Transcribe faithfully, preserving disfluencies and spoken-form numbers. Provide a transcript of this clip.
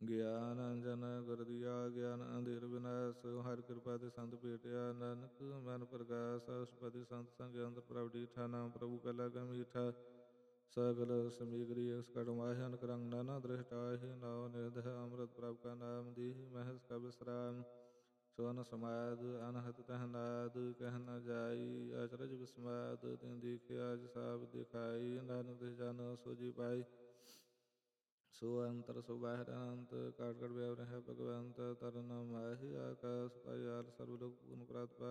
ਗਿਆਨ ਅੰਜਨ ਗੁਰ ਦੀਆ ਗਿਆਨ ਅੰਧੇਰ ਵਿਨਾਸ਼ ਹਰ ਕਿਰਪਾ ਤੇ ਸੰਤ ਭੇਟਿਆ ਨਾਨਕ ਮਨ ਪ੍ਰਗਾਸ ਅਸ਼ਪਦੀ ਸੰਤ ਸੰਗ ਅੰਦਰ ਪ੍ਰਭ ਡੀਠਾ ਨਾਮ ਪ੍ਰਭੂ ਕਾ ਲਾਗਾ ਮੀਠਾ ਸਗਲ ਸਮੀਗਰੀ ਇਸ ਕਟ ਮਾਹਿ ਅਨਕ ਰੰਗ ਨਾਨਾ ਦ੍ਰਿਸ਼ਟਾਹਿ ਨਾਉ ਨਿਰਦਹ ਅੰਮ੍ਰਿਤ ਪ੍ਰਭ ਕਾ ਨਾਮ ਦੀਹ ਮਹਿਸ ਕਾ ਵਿਸਰਾਮ ਸੋਨ ਸਮਾਦ ਅਨਹਤ ਤਹ ਨਾਦ ਕਹਿ ਨ ਜਾਈ ਅਚਰਜ ਵਿਸਮਾਦ ਤਿਨ ਦੇਖਿਆ ਅਜ ਸਾਬ ਦਿਖਾਈ ਨਾਨਕ ਤਿਸ ਜਨ ਸੋਜੀ ਪਾਈ ਸੋ ਅੰਤਰ ਸੋ ਬਾਹਿਰ ਅਨੰਤ ਕਾਟ ਕਾਟ ਵਿਆਪ ਰਹਿ ਭਗਵੰਤ ਤਰਨ ਮਾਹਿ ਆਕਾਸ ਪਾਇ ਆਲ ਸਰਬ ਲੋਕ ਪੂਰਨ ਪ੍ਰਾਤ